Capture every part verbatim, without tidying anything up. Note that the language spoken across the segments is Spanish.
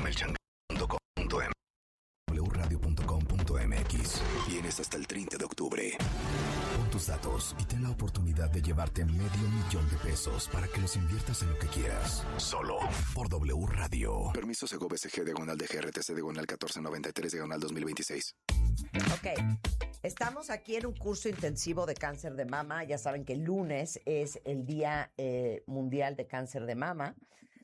Somerchang punto com punto m x w radio punto com punto m x. Tienes hasta el treinta de octubre. Pon tus datos y ten la oportunidad de llevarte medio millón de pesos para que los inviertas en lo que quieras. Solo por W Radio. Permiso Sego B C G diagonal de G R T C diagonal catorce noventa y tres diagonal dos mil veintiséis. Ok, estamos aquí en un curso intensivo de cáncer de mama. Ya saben que el lunes es el Día eh, Mundial de Cáncer de Mama.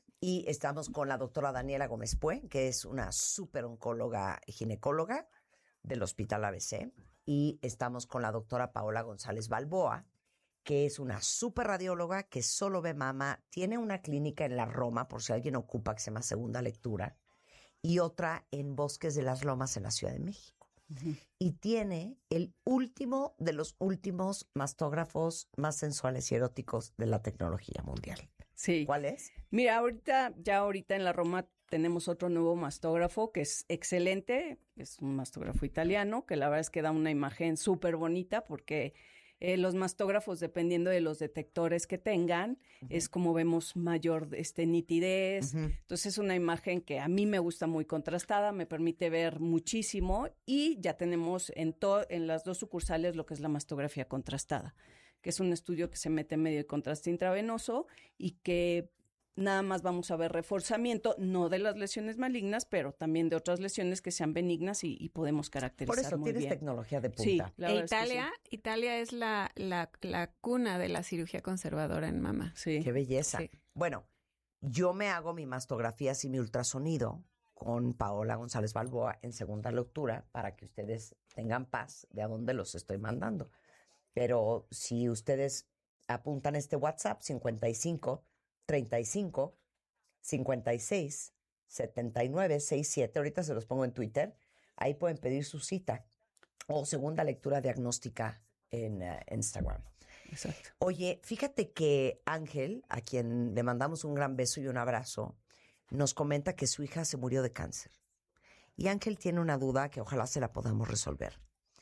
Y estamos con la doctora Daniela Gómez Pue, que es una súper oncóloga ginecóloga del Hospital A B C. Y estamos con la doctora Paola González Balboa, que es una súper radióloga que solo ve mama. Tiene una clínica en la Roma, por si alguien ocupa, que se llama Segunda Lectura. Y otra en Bosques de las Lomas, en la Ciudad de México. Uh-huh. Y tiene el último de los últimos mastógrafos más sensuales y eróticos de la tecnología mundial. Sí. ¿Cuál es? Mira, ahorita, ya ahorita en la Roma tenemos otro nuevo mastógrafo que es excelente. Es un mastógrafo italiano que la verdad es que da una imagen súper bonita porque eh, los mastógrafos, dependiendo de los detectores que tengan, uh-huh. es como vemos mayor este, nitidez. Uh-huh. Entonces es una imagen que a mí me gusta muy contrastada, me permite ver muchísimo y ya tenemos en, to- en las dos sucursales lo que es la mastografía contrastada, que es un estudio que se mete en medio de contraste intravenoso y que nada más vamos a ver reforzamiento, no de las lesiones malignas, pero también de otras lesiones que sean benignas y, y podemos caracterizar muy bien. Por eso tienes tecnología de punta. Sí, e Italia, es sí. Italia es la, la, la cuna de la cirugía conservadora en mama. Sí. Qué belleza. Sí. Bueno, yo me hago mi mastografías y mi ultrasonido con Paola González Balboa en Segunda Lectura para que ustedes tengan paz de a dónde los estoy mandando. Pero si ustedes apuntan este WhatsApp cincuenta y cinco, treinta y cinco, cincuenta y seis, setenta y nueve, sesenta y siete, ahorita se los pongo en Twitter, ahí pueden pedir su cita o Segunda Lectura Diagnóstica en uh, Instagram. Exacto. Oye, fíjate que Ángel, a quien le mandamos un gran beso y un abrazo, nos comenta que su hija se murió de cáncer. Y Ángel tiene una duda que ojalá se la podamos resolver.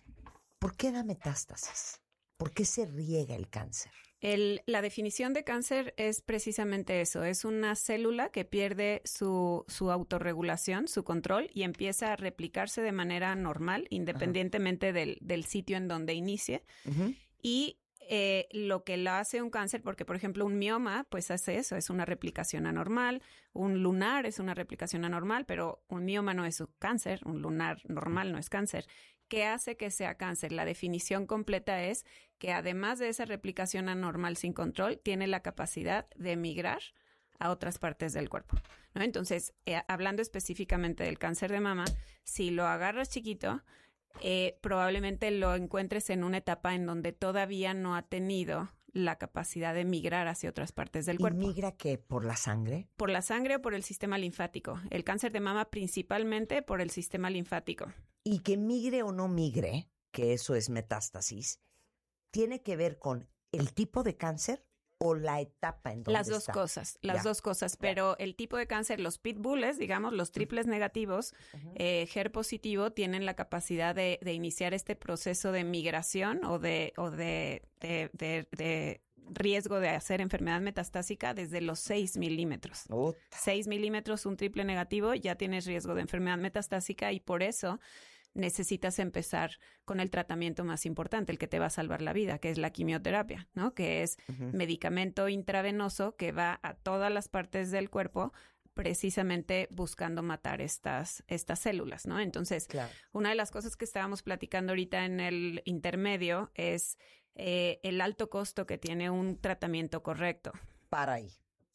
¿Por qué da metástasis? ¿Por qué se riega el cáncer? El, la definición de cáncer es precisamente eso. Es una célula que pierde su, su autorregulación, su control, y empieza a replicarse de manera normal, independientemente del, del sitio en donde inicie. Uh-huh. Y eh, lo que lo hace un cáncer, porque por ejemplo un mioma, pues hace eso, es una replicación anormal. Un lunar es una replicación anormal, pero un mioma no es un cáncer, un lunar normal no es cáncer. ¿Qué hace que sea cáncer? La definición completa es que además de esa replicación anormal sin control, tiene la capacidad de migrar a otras partes del cuerpo, ¿no? Entonces, eh, hablando específicamente del cáncer de mama, si lo agarras chiquito, eh, probablemente lo encuentres en una etapa en donde todavía no ha tenido la capacidad de migrar hacia otras partes del cuerpo. ¿Y migra qué? ¿Por la sangre? Por la sangre o por el sistema linfático. El cáncer de mama principalmente por el sistema linfático. Y que migre o no migre, que eso es metástasis, ¿tiene que ver con el tipo de cáncer o la etapa en donde Las dos está? cosas, las ya. dos cosas. Pero ya. El tipo de cáncer, los pitbulls, digamos, los triples negativos, uh-huh. eh, G E R positivo, tienen la capacidad de, de iniciar este proceso de migración o de, o de, de, de, de riesgo de hacer enfermedad metastásica desde los seis milímetros. Uh. seis milímetros, un triple negativo, ya tienes riesgo de enfermedad metastásica y por eso necesitas empezar con el tratamiento más importante, el que te va a salvar la vida, que es la quimioterapia, ¿no? Que es uh-huh. medicamento intravenoso que va a todas las partes del cuerpo precisamente buscando matar estas, estas células, ¿no? Entonces, claro. Una de las cosas que estábamos platicando ahorita en el intermedio es eh, el alto costo que tiene un tratamiento correcto. Para ahí.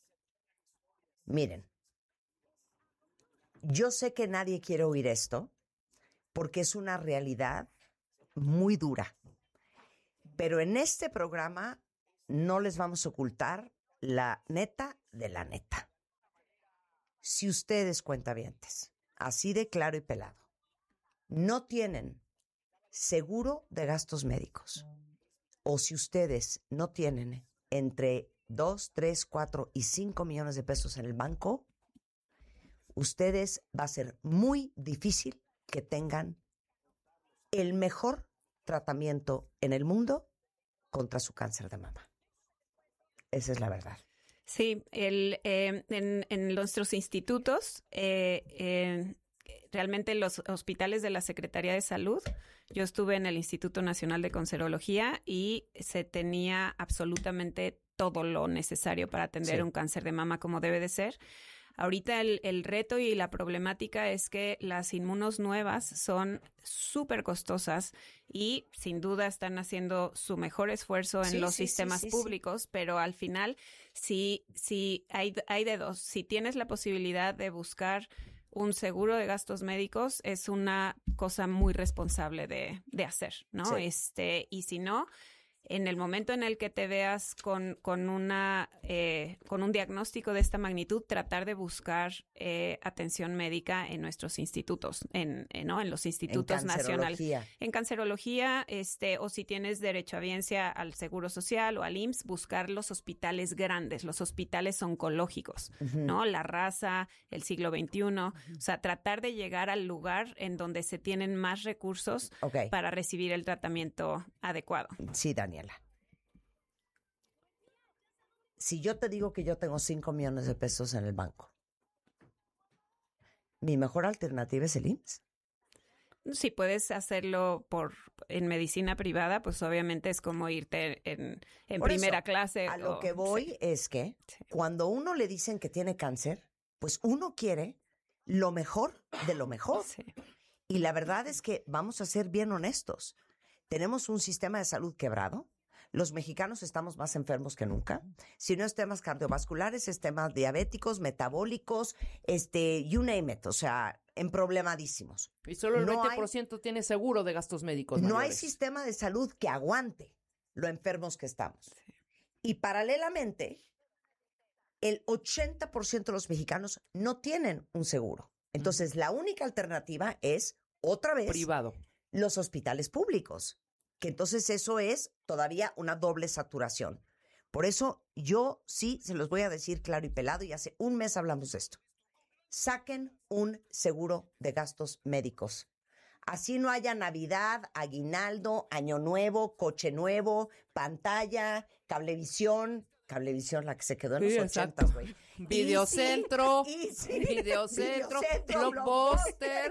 Miren, yo sé que nadie quiere oír esto, porque es una realidad muy dura. Pero en este programa no les vamos a ocultar la neta de la neta. Si ustedes, cuentavientes, así de claro y pelado, no tienen seguro de gastos médicos, o si ustedes no tienen entre dos, tres, cuatro y cinco millones de pesos en el banco, ustedes va a ser muy difícil que tengan el mejor tratamiento en el mundo contra su cáncer de mama. Esa es la verdad. Sí, el, eh, en, en nuestros institutos, eh, eh, realmente los hospitales de la Secretaría de Salud, yo estuve en el Instituto Nacional de Cancerología y se tenía absolutamente todo lo necesario para atender Sí. un cáncer de mama como debe de ser. Ahorita el, el reto y la problemática es que las inmunos nuevas son súper costosas y sin duda están haciendo su mejor esfuerzo en Sí, los sí, sistemas sí, sí, públicos, sí. Pero al final sí, sí hay, hay de dos. Si tienes la posibilidad de buscar un seguro de gastos médicos, es una cosa muy responsable de, de hacer, ¿no? Sí. Este, y si no, en el momento en el que te veas con, con, una, eh, con un diagnóstico de esta magnitud, tratar de buscar eh, atención médica en nuestros institutos, en, en, ¿no? en los institutos En nacionales. cancerología. En cancerología, este, o si tienes derechohabiencia al Seguro Social o al I M S S, buscar los hospitales grandes, los hospitales oncológicos, Ujú. ¿no? La Raza, el Siglo veintiuno. Uh-huh. O sea, tratar de llegar al lugar en donde se tienen más recursos Ok. para recibir el tratamiento adecuado. Sí, Daniela. Si yo te digo que yo tengo cinco millones de pesos en el banco, mi mejor alternativa es el I M S S. Si puedes hacerlo por en medicina privada, pues obviamente es como irte en, en Por primera eso, clase. A lo o, que voy sí. es que Sí. cuando uno le dicen que tiene cáncer, pues uno quiere lo mejor de lo mejor. Sí. Y la verdad es que vamos a ser bien honestos. Tenemos un sistema de salud quebrado. Los mexicanos estamos más enfermos que nunca. Si no es temas cardiovasculares, es temas diabéticos, metabólicos, este, you name it, o sea, emproblemadísimos. Y solo el No veinte por ciento hay, tiene seguro de gastos médicos No mayores. hay sistema de salud que aguante lo enfermos que estamos. Sí. Y paralelamente, el ochenta por ciento de los mexicanos no tienen un seguro. Entonces, la única alternativa es, otra vez, Privado. los hospitales públicos. Que entonces eso es todavía una doble saturación. Por eso yo sí se los voy a decir claro y pelado, y hace un mes hablamos de esto. Saquen un seguro de gastos médicos. Así no haya Navidad, aguinaldo, Año Nuevo, coche nuevo, pantalla, cablevisión. Cablevisión, la que se quedó en Sí, los ochentas, güey. Videocentro, Easy, Easy, Videocentro, Videocentro, Blockbuster.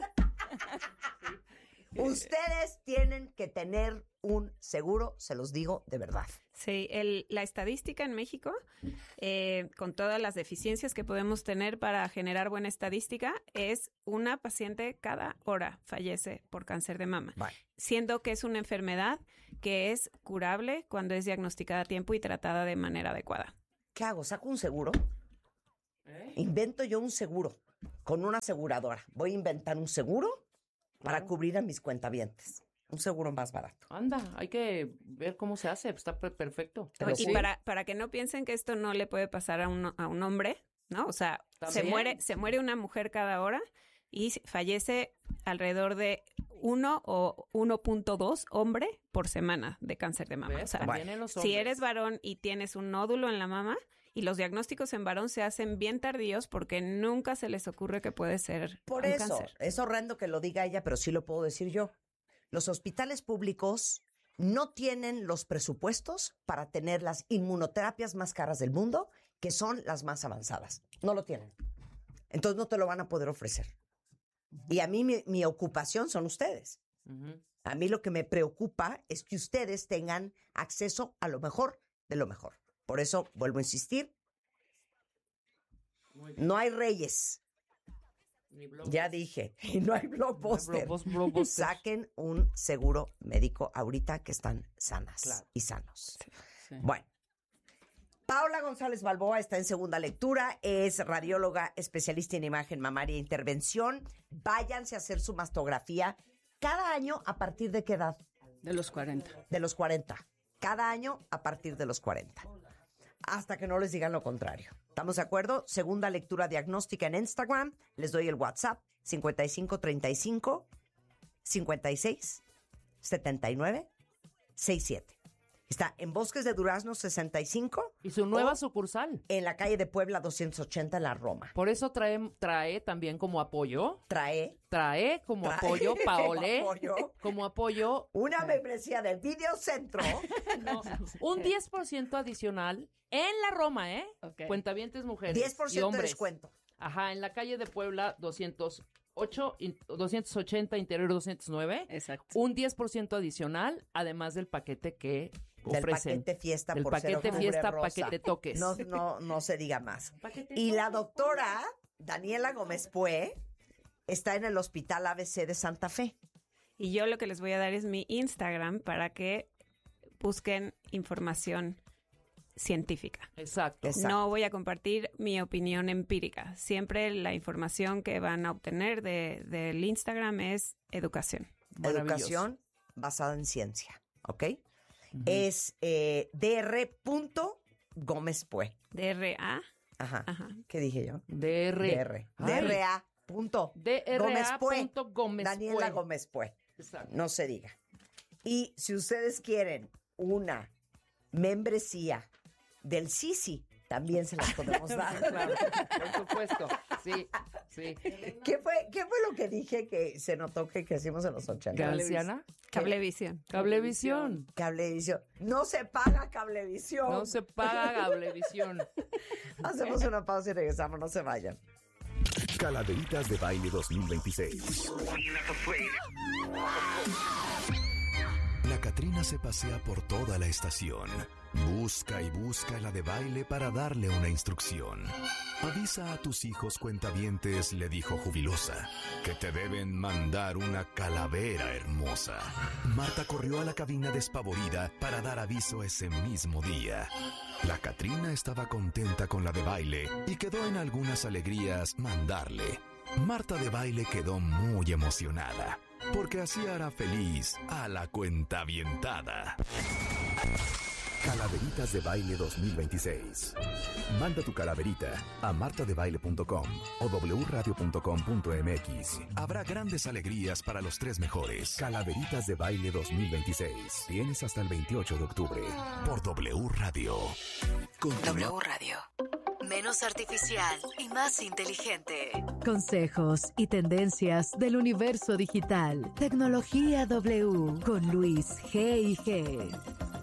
Ustedes tienen que tener un seguro, se los digo de verdad. Sí, el, la estadística en México, eh, con todas las deficiencias que podemos tener para generar buena estadística, es una paciente cada hora fallece por cáncer de mama, Vale. siendo que es una enfermedad que es curable cuando es diagnosticada a tiempo y tratada de manera adecuada. ¿Qué hago? ¿Saco un seguro? ¿Eh? Invento yo un seguro con una aseguradora. Voy a inventar un seguro para Claro. cubrir a mis cuentavientes. Un seguro más barato. Anda, hay que ver cómo se hace. Está per- perfecto. Pero y sí. para, para que no piensen que esto no le puede pasar a un, a un hombre, ¿no? O sea, se ¿También? muere, se muere una mujer cada hora y fallece alrededor de uno o uno punto dos hombre por semana de cáncer de mama. ¿Ves? O sea, También en los si hombres. eres varón y tienes un nódulo en la mama, y los diagnósticos en varón se hacen bien tardíos porque nunca se les ocurre que puede ser Por un eso, cáncer. es horrendo que lo diga ella, pero sí lo puedo decir yo. Los hospitales públicos no tienen los presupuestos para tener las inmunoterapias más caras del mundo, que son las más avanzadas. No lo tienen. Entonces no te lo van a poder ofrecer. Y a mí mi, mi ocupación son ustedes. Ujú. A mí lo que me preocupa es que ustedes tengan acceso a lo mejor de lo mejor. Por eso, vuelvo a insistir, Muy bien. no hay reyes. Ni Blockbuster. Ya dije, y no hay blockbuster. Blockbus- Blockbuster. Saquen un seguro médico ahorita que están sanas Claro. y sanos. Sí. Bueno, Paola González Balboa está en segunda lectura, es radióloga especialista en imagen mamaria e intervención. Váyanse a hacer su mastografía cada año. ¿A partir de qué edad? De los cuarenta. De los cuarenta. Cada año a partir de los cuarenta. Hasta que no les digan lo contrario. ¿Estamos de acuerdo? Segunda lectura diagnóstica en Instagram. Les doy el WhatsApp cincuenta y cinco treinta y cinco cincuenta y seis setenta y nueve sesenta y siete. Está en Bosques de Durazno sesenta y cinco. Y su nueva o sucursal. En la calle de Puebla doscientos ochenta en la Roma. Por eso trae, trae también como apoyo. Trae. Trae como trae apoyo, Paolé. Como apoyo. Como apoyo. Una membresía del Videocentro. No, un diez por ciento adicional en la Roma, ¿eh? Okay. Cuentavientes mujeres diez por ciento y hombres. de descuento. Ajá, en la calle de Puebla doscientos ocho, doscientos ochenta, interior doscientos nueve. Exacto. Un diez por ciento adicional, además del paquete que Del ofrecen. paquete fiesta Del por paquete ser octubre fiesta, rosa. paquete toques. No, no, no se diga más. Paquete Y la toques. doctora Daniela Gómez Pue está en el Hospital A B C de Santa Fe. Y yo lo que les voy a dar es mi Instagram para que busquen información científica. Exacto. Exacto. No voy a compartir mi opinión empírica. Siempre la información que van a obtener de, del Instagram es educación. Maravilloso. Educación basada en ciencia, ¿ok? Ujú. Es eh, dr. Gómez Pue. D R A. Ajá. Ajá. ¿Qué dije yo? D R. Dr. Ay. dra. Punto. D R Gómez A Pue. punto Gómez Daniela Pue. Gómez Pue. Exacto. No se diga. Y si ustedes quieren una membresía del Sisi, también se las podemos dar. Claro, por supuesto. Sí, sí. ¿Qué fue, ¿Qué fue lo que dije que se notó que crecimos en los ochenta? ¿Galciana? Cablevisión. Cablevisión. Cablevisión. No se paga Cablevisión. No se paga Cablevisión. Hacemos una pausa y regresamos, no se vayan. Calaveritas de Baile dos mil veintiséis. La Catrina se pasea por toda la estación. Busca y busca la de baile para darle una instrucción. Avisa a tus hijos cuentavientes, le dijo jubilosa, que te deben mandar una calavera hermosa. Marta corrió a la cabina despavorida para dar aviso ese mismo día. La Catrina estaba contenta con la de baile y quedó en algunas alegrías mandarle. Marta de baile quedó muy emocionada, porque así hará feliz a la cuentavientada. Calaveritas de Baile dos mil veintiséis. Manda tu calaverita a marta de baile punto com o w radio punto com punto m x. Habrá grandes alegrías para los tres mejores. Calaveritas de Baile dos mil veintiséis. Tienes hasta el veintiocho de octubre por W Radio. Continúa. W Radio. Menos artificial y más inteligente. Consejos y tendencias del universo digital. Tecnología W con Luis G y G.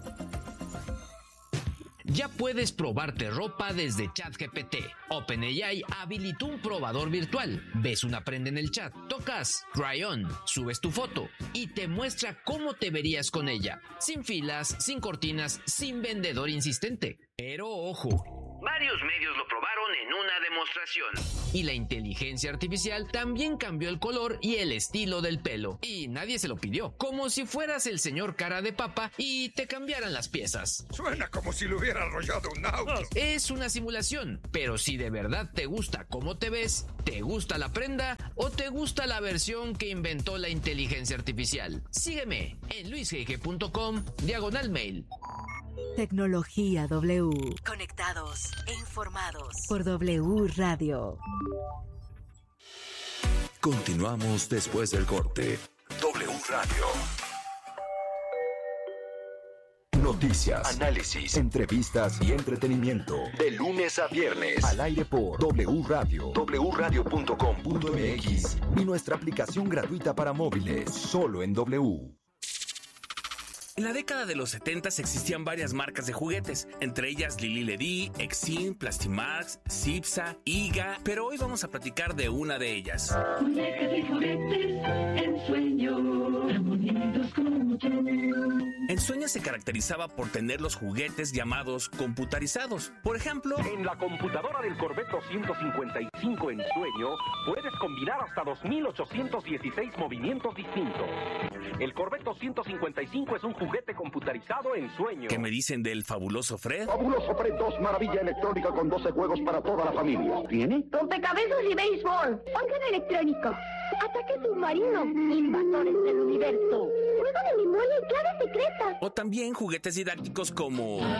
Ya puedes probarte ropa desde ChatGPT. OpenAI habilitó un probador virtual. Ves una prenda en el chat, tocas Try On, subes tu foto y te muestra cómo te verías con ella. Sin filas, sin cortinas, sin vendedor insistente. Pero ojo, varios medios lo probaron en una demostración. Y la inteligencia artificial también cambió el color y el estilo del pelo. Y nadie se lo pidió. Como si fueras el señor cara de papa y te cambiaran las piezas. Suena como si lo hubiera arrollado un auto. Es una simulación, pero si de verdad te gusta cómo te ves, te gusta la prenda o te gusta la versión que inventó la inteligencia artificial. Sígueme en luis g g punto com diagonal mail. Tecnología W Conectados e informados. por W Radio. Continuamos después del corte. W Radio. Noticias, análisis, entrevistas y entretenimiento. De lunes a viernes. Al aire por W Radio. w radio punto com punto m x. Y nuestra aplicación gratuita para móviles. Solo en W. En la década de los setentas existían varias marcas de juguetes, entre ellas Lili Ledy, Exim, Plastimax, Cipsa, Iga, pero hoy vamos a platicar de una de ellas. Muñecas y juguetes, Ensueño, tan bonitos como yo. Ensueño se caracterizaba por tener los juguetes llamados computarizados. Por ejemplo, en la computadora del Corvette doscientos cincuenta y cinco Ensueño puedes combinar hasta dos mil ochocientos dieciséis movimientos distintos. El Corvette doscientos cincuenta y cinco es un juguete computarizado Ensueño. ¿qué me dicen del fabuloso Fred? Fabuloso Fred dos, maravilla electrónica con doce juegos para toda la familia. ¿Tiene? Rompecabezas y béisbol. Órgano electrónico. Ataque submarino. Invasores del universo. Juego de memoria y claves secretas. O también juguetes didácticos como